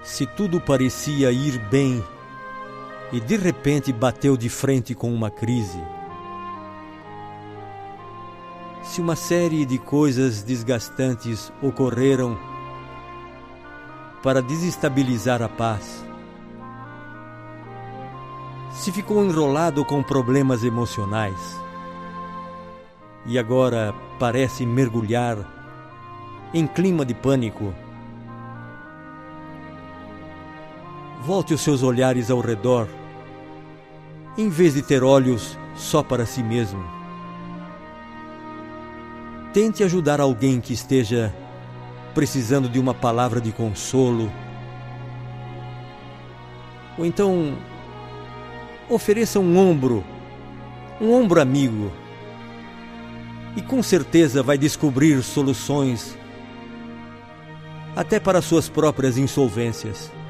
Se tudo parecia ir bem e de repente bateu de frente com uma crise, se uma série de coisas desgastantes ocorreram para desestabilizar a paz, se ficou enrolado com problemas emocionais e agora parece mergulhar em clima de pânico, volte os seus olhares ao redor, em vez de ter olhos só para si mesmo. Tente ajudar alguém que esteja precisando de uma palavra de consolo. Ou então, ofereça um ombro amigo. E com certeza vai descobrir soluções até para suas próprias insolvências.